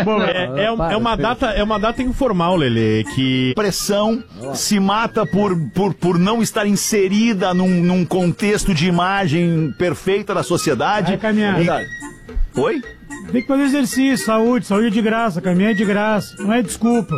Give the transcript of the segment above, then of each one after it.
É uma data informal, Lelê, que pressão se mata por não estar inserida num contexto de imagem perfeita da sociedade. Oi? Tem que fazer exercício, saúde de graça, caminhar de graça, não é desculpa.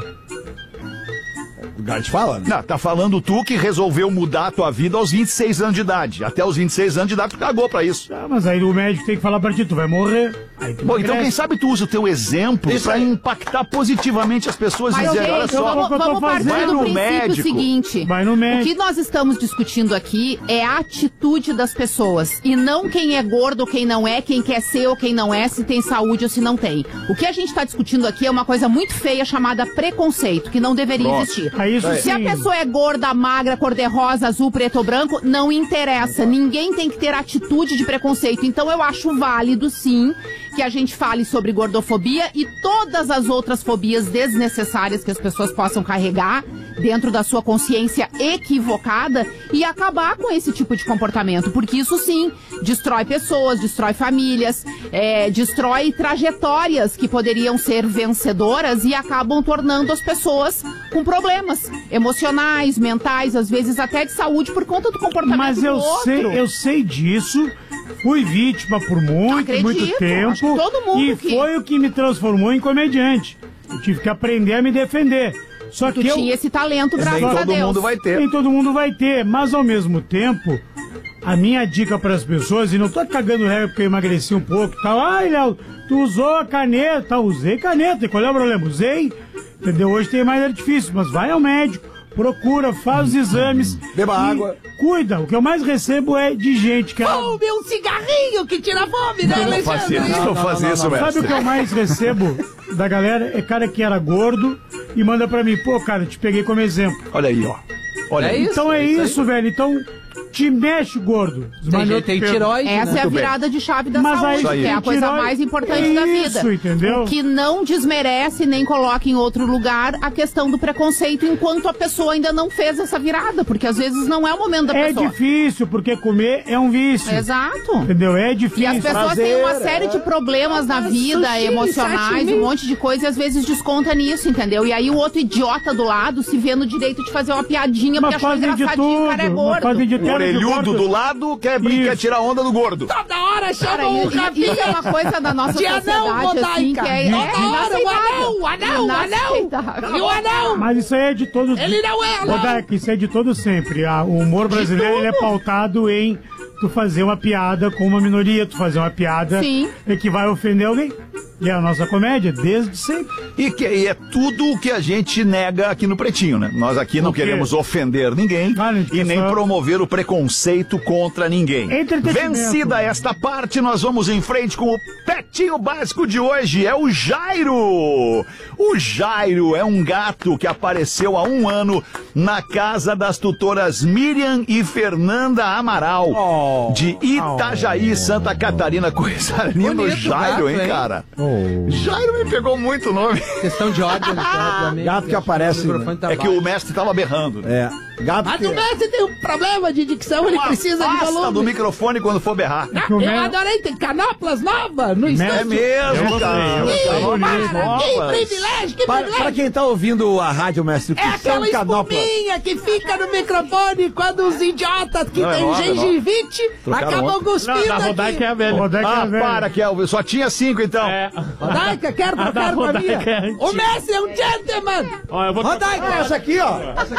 O Gart fala, né? Não, tá falando tu que resolveu mudar a tua vida aos 26 anos de idade. Até os 26 anos de idade tu cagou pra isso. Tá, mas aí o médico tem que falar pra ti, tu vai morrer. Bom, então quem sabe tu usa o teu exemplo pra impactar positivamente as pessoas e dizer, olha só, vamos partir do princípio seguinte. Vai no médico. O que nós estamos discutindo aqui é a atitude das pessoas e não quem é gordo ou quem não é, quem quer ser ou quem não é, se tem saúde ou se não tem. O que a gente tá discutindo aqui é uma coisa muito feia chamada preconceito, que não deveria existir. Se a pessoa é gorda, magra, cor-de-rosa, azul, preto ou branco, não interessa. Ninguém tem que ter atitude de preconceito. Então eu acho válido, sim, que a gente fale sobre gordofobia e todas as outras fobias desnecessárias que as pessoas possam carregar dentro da sua consciência equivocada e acabar com esse tipo de comportamento. Porque isso, sim, destrói pessoas, destrói famílias, destrói trajetórias que poderiam ser vencedoras e acabam tornando as pessoas com problemas emocionais, mentais, às vezes até de saúde por conta do comportamento do outro. Mas eu sei disso, fui vítima por muito tempo todo mundo e foi o que me transformou em comediante. Eu tive que aprender a me defender. Só que eu tinha esse talento, graças a Deus. Nem todo mundo vai ter. Nem todo mundo vai ter, mas ao mesmo tempo, a minha dica para as pessoas, e não tô cagando regra porque eu emagreci um pouco, tal, ai, Léo, tu usou a caneta, usei caneta, e qual é o problema? Usei, entendeu? Hoje tem mais artifício, mas vai ao médico, procura, faz os exames. Beba água. Cuida, o que eu mais recebo é de gente que... meu cigarrinho que tira a fome, né, Alexandre? Não fazer isso, mestre. Sabe o que eu mais recebo da galera? É cara que era gordo e manda pra mim, pô, cara, te peguei como exemplo. Olha aí, ó. Olha aí. Então é isso, velho. Então... te mexe, gordo. Tem tiroide. Essa é a virada de chave da saúde, que é a coisa mais importante da vida. Isso, entendeu? O que não desmerece nem coloca em outro lugar a questão do preconceito enquanto a pessoa ainda não fez essa virada, porque às vezes não é o momento da pessoa. É difícil, porque comer é um vício. Exato. Entendeu? É difícil. E as pessoas têm uma série de problemas na vida, emocionais, um monte de coisa, e às vezes desconta nisso, entendeu? E aí o outro idiota do lado se vê no direito de fazer uma piadinha, porque achou engraçadinho, o cara é gordo. O orelhudo do lado quer tirar onda do gordo. Toda hora chama o Isso é uma coisa da nossa sociedade, assim, que é o anão. E o anão. Mas isso aí é de todos... Ele não é anão. Rodaica, isso é de todo sempre. O humor brasileiro ele é pautado em tu fazer uma piada com uma minoria, tu fazer uma piada que vai ofender alguém. E é a nossa comédia, desde sempre. E é tudo o que a gente nega aqui no Pretinho, né? Nós aqui não queremos ofender ninguém e nem promover o preconceito contra ninguém. Vencida esta parte, nós vamos em frente com o Pretinho Básico de hoje. É o Jairo. O Jairo é um gato que apareceu há 1 ano na casa das tutoras Miriam e Fernanda Amaral, de Itajaí, Santa Catarina. Coisa linda, o Jairo, hein, cara? Jairo me pegou muito o nome. Questão de ódio. Gato que aparece. É que o mestre tava berrando. É. Gato Mas o mestre tem um problema de dicção, ele precisa de volume. do microfone quando for berrar. Eu adorei, tem canoplas novas no estúdio. É mesmo, cara. Que privilégio, que privilégio. Para quem tá ouvindo a rádio, mestre, o que é aquela espuminha que fica no microfone quando os idiotas que tem gengivite acabam cuspindo a Rodaica é a velha. Para, Kelvin. Só tinha 5, então. Rodaica, quero trocar com a minha. O mestre é um gentleman. Rodaica, essa aqui, ó.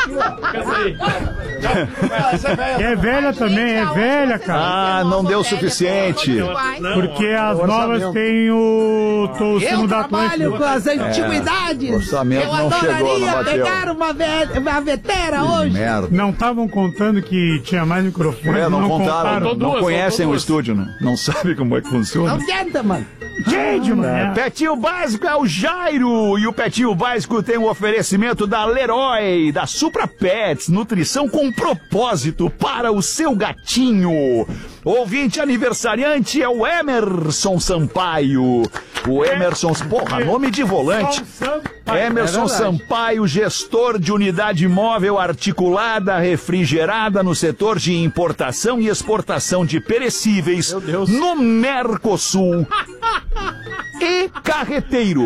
É velha também, é velha, cara. Não deu o suficiente. Porque as novas têm o sino da Atlântida. Eu trabalho com as antiguidades. O orçamento eu não chegou, não adoraria bateu. pegar uma vetera hoje. Merda. Não estavam contando que tinha mais microfone. Não contaram. Não conhecem o estúdio, né? Não sabem como é que funciona. Não gentleman. Petinho Básico é o Jairo. E o Petinho Básico tem um oferecimento da Leroy, da Supra Pets, nutrição com propósito para o seu gatinho. Ouvinte aniversariante é o Emerson Sampaio. O Emerson, nome de volante. Emerson Sampaio, gestor de unidade móvel articulada, refrigerada no setor de importação e exportação de perecíveis no Mercosul. E carreteiro.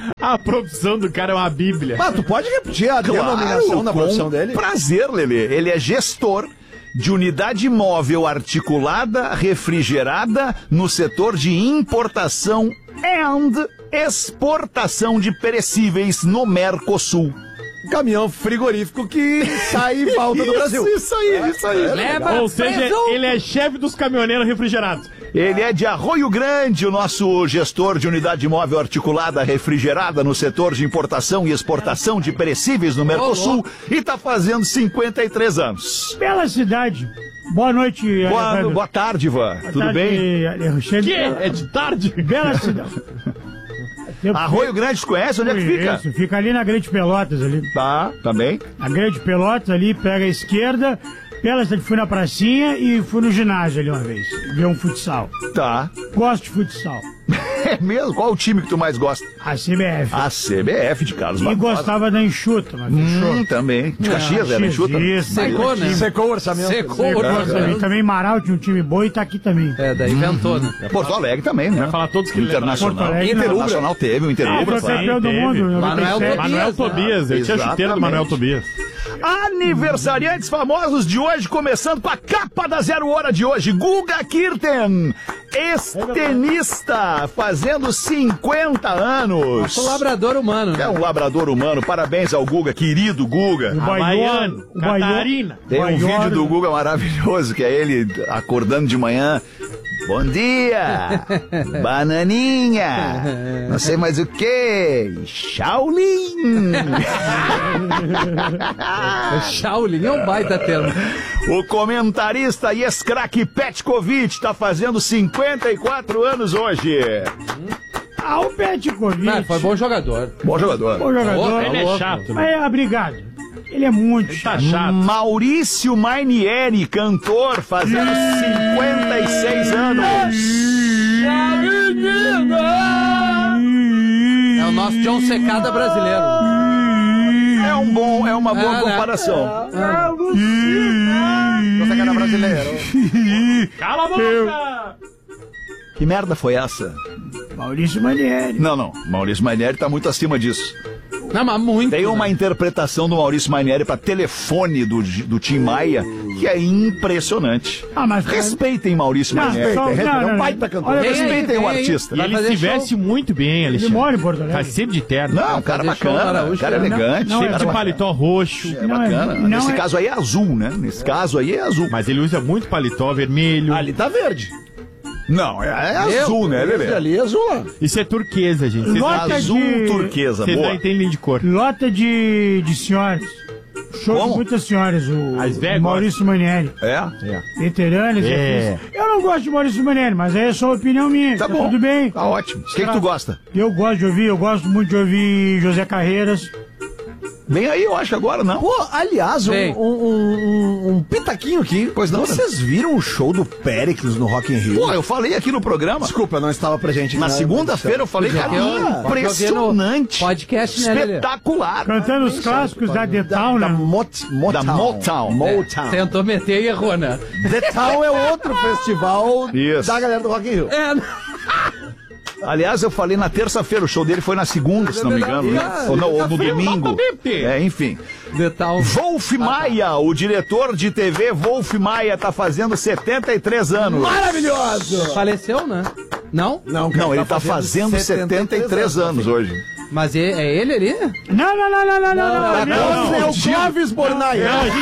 A profissão do cara é uma bíblia. Mas tu pode repetir a denominação da profissão dele? Prazer, Lelê. Ele é gestor de unidade móvel articulada, refrigerada, no setor de importação e exportação de perecíveis no Mercosul. Caminhão frigorífico que sai e volta do Brasil. Isso aí. Ou seja, ele é chefe dos caminhoneiros refrigerados. Ele é de Arroio Grande, o nosso gestor de unidade móvel articulada refrigerada no setor de importação e exportação de perecíveis no Mercosul e tá fazendo 53 anos. Bela cidade. Boa noite, Boa tarde, Ivan. Tudo bem? Que? É de tarde? Bela cidade. Arroio Grande, conhece? Onde é que fica? Isso, fica ali na Grande Pelotas ali. Tá bem. A Grande Pelotas ali, pega a esquerda. Bela cidade, fui na pracinha e fui no ginásio ali uma vez. Ver um futsal. Tá. Gosto de futsal. É mesmo? Qual o time que tu mais gosta? A CBF. A CBF de Carlos Barbosa. E gostava da enxuta, mas fechou. Também. De Caxias, era enxuta? Isso. Secou, né? Secou o orçamento. Secou o orçamento. Também Marau tinha um time bom e tá aqui também. É, daí inventou, né? Porto Alegre também, né? Vai falar todos que ele Internacional. Porto Alegre, Internacional teve, o Interubra. Foi campeão do mundo. Manuel Tobias. Eu tinha chuteiro do Manuel Tobias. Aniversariantes famosos de hoje, começando com a capa da Zero Hora de hoje. Guga Kirten, ex-tenista, fazendo 50 anos. É um labrador humano, né? É um labrador humano. Parabéns ao Guga, querido Guga. Baiano, Catarina. Tem um vídeo do Guga maravilhoso, que é ele acordando de manhã. Bom dia, bananinha, não sei mais o que, Shaolin. Shaolin é um baita termo. O comentarista e ex-craque Petkovic tá fazendo 54 anos hoje. O Petkovic. Foi bom jogador. Bom jogador. Bom jogador. Ele é chato, né? Mas obrigado. Ele é muito chato. Maurício Mainieri, cantor, fazendo 56 anos. É o nosso John Secada brasileiro. É uma boa comparação. John Secada brasileiro. Cala a boca! Que merda foi essa? Maurício Manieri. Não. Maurício Mainieri tá muito acima disso. Não, mas muito. Tem uma interpretação do Maurício Mainieri para telefone do Tim Maia que é impressionante. Mas respeitem Maurício Mainieri. É um baita cantor. Respeitem o artista. E ele se veste muito bem, Alexandre. Ele mora em Porto Alegre. Faz sempre de terno. Não, cara bacana, cara elegante. Sempre de paletó roxo. É bacana. Nesse caso aí é azul, né? Nesse caso aí é azul. Mas ele usa muito paletó vermelho. Ali tá verde. Não, é azul, né, Lelê? Ali é azul lá. Isso é turquesa, gente. Azul turquesa, Vocês boa. não entendem de cor. Lota de senhoras. Show de muitas senhoras, o Maurício Manieri. Veteranas. Eu não gosto de Maurício Manieri, mas aí é só opinião minha. Tá bom. Tudo bem. Tá ótimo. O que tu gosta? Eu gosto muito de ouvir José Carreiras. Vem aí, eu acho agora não. Pô, aliás, um pitaquinho aqui. Pois não, Vocês viram o show do Péricles no Rock in Rio? Pô, eu falei aqui no programa. Desculpa, eu não estava presente. Na segunda-feira eu falei, cara, impressionante. Podcast, né, Lelê? Espetacular. Cantando os clássicos da The Town, Da né? Motown. Tentou meter e errou, né? The Town é outro festival Isso. da galera do Rock in Rio. Aliás, eu falei na terça-feira, o show dele foi na segunda, se não me engano. Né? Ou no domingo. Enfim. Wolf Maia, o diretor de TV Wolf Maia, tá fazendo 73 anos. Maravilhoso! Faleceu, né? Não? Não, Ele tá fazendo 73 anos hoje. Mas é ele ali? Não. É o Clóvis Bornai. A gente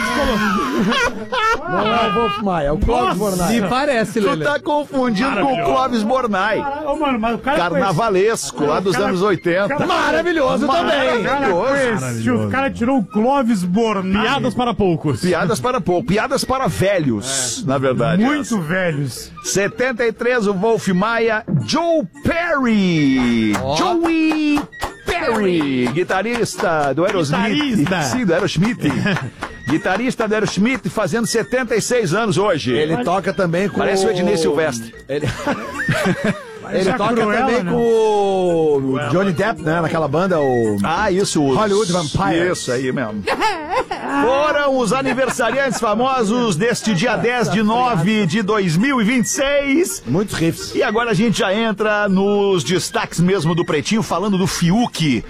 Não é o Wolf Maia, é o Clóvis Bornai. Me parece, Tu Lelê. tá confundindo com o Clóvis Bornai. Mano, mas o cara Carnavalesco, lá dos anos 80. Maravilhoso também. O cara tirou o Clóvis Bornai. Piadas para poucos. Piadas para pouco, piadas para velhos, na verdade. Muito velhos. 73, o Wolf Maia, Joe Perry. Joey Perry, guitarrista do Aerosmith. Sim, do Aerosmith. Guitarrista do Aerosmith, fazendo 76 anos hoje. Ele toca também com Parece o Ednei Silvestre. Ele toca também com o Johnny Depp, né? Naquela banda, o... Ah, isso. Hollywood Vampire. Isso aí mesmo. Foram os aniversariantes famosos deste dia 10 de 9 de 2026. Muitos riffs. E agora a gente já entra nos destaques mesmo do Pretinho, falando do Fiuk.